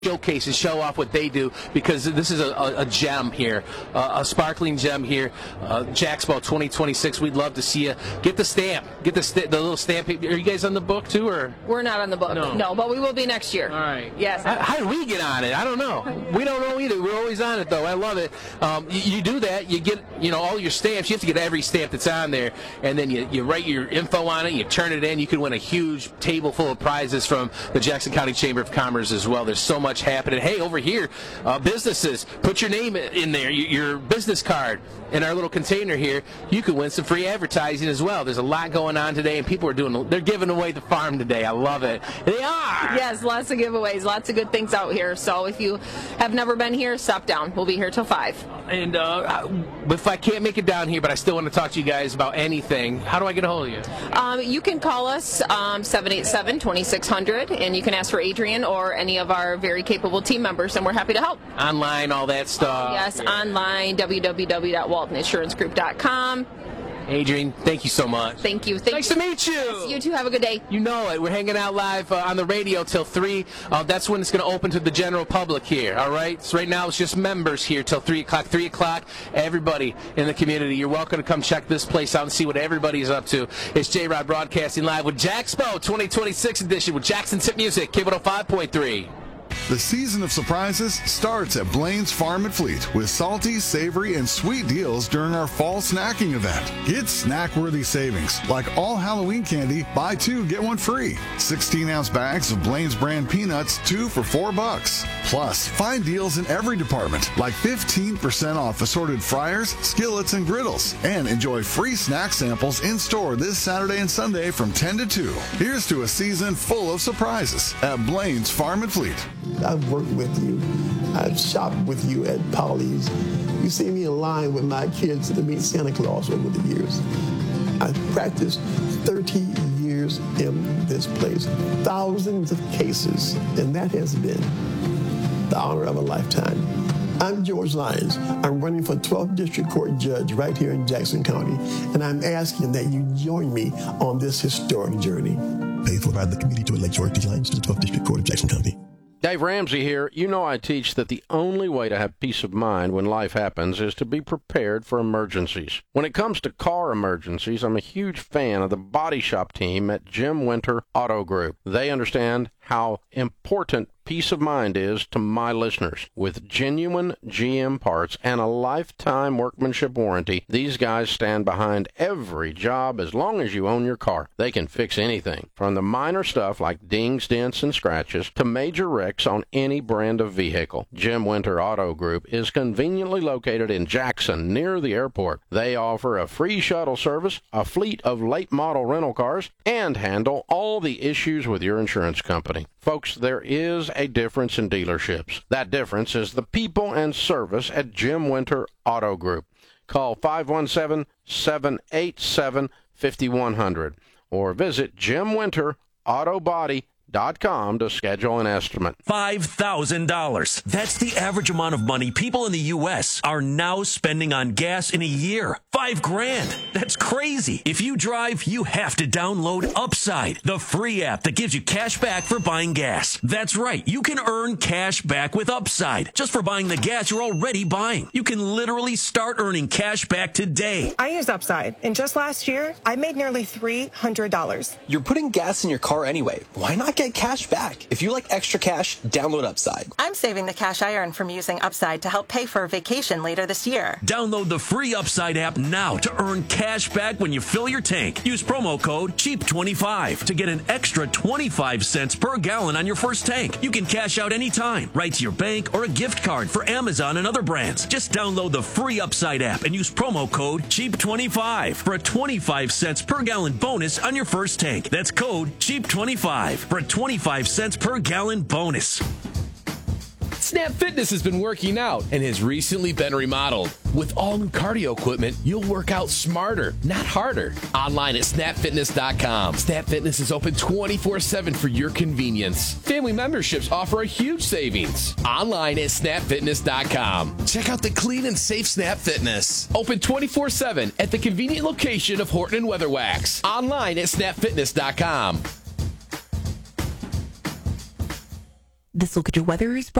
showcase and show off what they do, because this is a gem here, a sparkling gem here. Jaxpo 2026. We'd love to see you. Get the stamp. Get the little stamp. Are you guys on the book too, or? We're not on the book. No, but we will be next year. All right. Yes. How do we get on it? I don't know. We don't know either. We're always on it though. I love it. You do that. You get all your stamps. You have to get every stamp that's on there, and then you write your info on it. You turn it in. You can win a huge table full of prizes from the Jackson County Chamber of Commerce as well. There's so much happening. Hey, over here, businesses, put your name in there, your business card in our little container here. You can win some free advertising as well. There's a lot going on today, and people they're giving away the farm today. I love it. They are. Yes, lots of giveaways, lots of good things out here. So if you have never been here, stop down. We'll be here till 5. And if I can't make it down here, but I still want to talk to you guys about anything, how do I get a hold of you? You can call us 787-2600, and you can ask for Adrian or any of our very capable team members, and we're happy to help. Online, all that stuff. Yes, online, www.waltoninsuranceGroup.com. Adrian, thank you so much. Thank you. Nice to meet you. Yes, you too. Have a good day. You know it. We're hanging out live on the radio till 3. That's when it's going to open to the general public here, all right? So right now it's just members here till 3 o'clock. 3 o'clock, everybody in the community, you're welcome to come check this place out and see what everybody's up to. It's J-Rod broadcasting live with Jaxpo 2026 edition with Jackson Tip Music, K105.3. The season of surprises starts at Blaine's Farm and Fleet with salty, savory, and sweet deals during our fall snacking event. Get snack-worthy savings, like all Halloween candy, buy 2, get 1 free. 16-ounce bags of Blaine's brand peanuts, 2 for $4. Plus, find deals in every department, like 15% off assorted fryers, skillets, and griddles. And enjoy free snack samples in-store this Saturday and Sunday from 10 to 2. Here's to a season full of surprises at Blaine's Farm and Fleet. I've worked with you. I've shopped with you at Polly's. You see me in line with my kids to meet Santa Claus over the years. I've practiced 30 years in this place, thousands of cases, and that has been the honor of a lifetime. I'm George Lyons. I'm running for 12th District Court Judge right here in Jackson County, and I'm asking that you join me on this historic journey. Paid for by the committee to elect George D. Lyons to the 12th District Court of Jackson County. Dave Ramsey here. You know I teach that the only way to have peace of mind when life happens is to be prepared for emergencies. When it comes to car emergencies, I'm a huge fan of the body shop team at Jim Winter Auto Group. They understand how important peace of mind is to my listeners. With genuine GM parts and a lifetime workmanship warranty, these guys stand behind every job as long as you own your car. They can fix anything, from the minor stuff like dings, dents, and scratches to major wrecks on any brand of vehicle. Jim Winter Auto Group is conveniently located in Jackson, near the airport. They offer a free shuttle service, a fleet of late model rental cars, and handle all the issues with your insurance company. Folks, there is a difference in dealerships. That difference is the people and service at Jim Winter Auto Group. Call 517-787-5100 or visit JimWinterAutobody.com to schedule an estimate. $5,000. That's the average amount of money people in the U.S. are now spending on gas in a year. $5,000. That's crazy. If you drive, you have to download Upside, the free app that gives you cash back for buying gas. That's right. You can earn cash back with Upside just for buying the gas you're already buying. You can literally start earning cash back today. I use Upside, and just last year, I made nearly $300. You're putting gas in your car anyway. Why not get cash back? If you like extra cash, download Upside. I'm saving the cash I earn from using Upside to help pay for a vacation later this year. Download the free Upside app now to earn cash back when you fill your tank. Use promo code CHEAP25 to get an extra 25 cents per gallon on your first tank. You can cash out anytime, right to your bank or a gift card for Amazon and other brands. Just download the free Upside app and use promo code CHEAP25 for a 25 cents per gallon bonus on your first tank. That's code CHEAP25 for a 25 cents per gallon bonus. Snap Fitness has been working out and has recently been remodeled. With all new cardio equipment, you'll work out smarter, not harder. Online at snapfitness.com. Snap Fitness is open 24/7 for your convenience. Family memberships offer a huge savings. Online at snapfitness.com. Check out the clean and safe Snap Fitness. Open 24/7 at the convenient location of Horton and Weatherwax. Online at snapfitness.com. This Look at Your Weather is